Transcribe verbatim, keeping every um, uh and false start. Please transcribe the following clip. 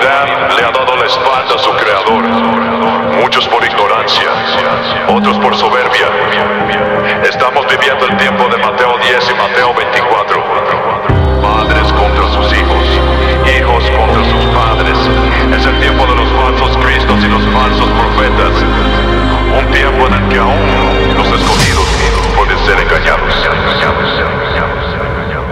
humanidad le ha dado la espalda a su creador. Muchos por ignorancia, otros por soberbia. Estamos viviendo el tiempo de Mateo